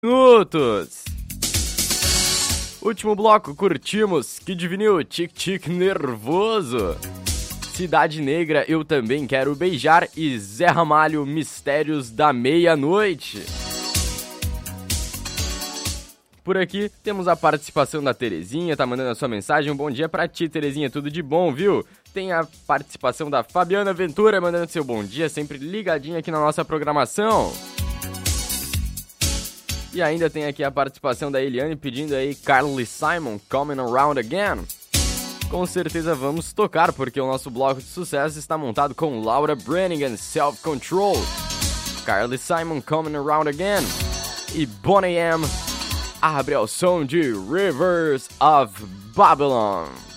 minutos. Último bloco, curtimos Kid Vinil, Tic Tic Nervoso. Cidade Negra, Eu Também Quero Beijar e Zé Ramalho, Mistérios da Meia-Noite. Por aqui temos a participação da Terezinha, tá mandando a sua mensagem. Um bom dia pra ti, Terezinha, tudo de bom, viu? Tem a participação da Fabiana Ventura mandando seu bom dia, sempre ligadinha aqui na nossa programação. E ainda tem aqui a participação da Eliane pedindo aí Carly Simon, Coming Around Again. Com certeza vamos tocar, porque o nosso bloco de sucesso está montado com Laura Branigan, Self Control, Carly Simon, Coming Around Again e Bonnie M abre ao som de Rivers of Babylon.